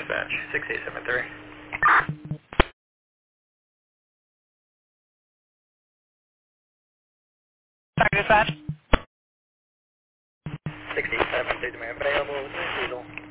dispatch, 6873. Sorry, dispatch. 6873, available with Diesel.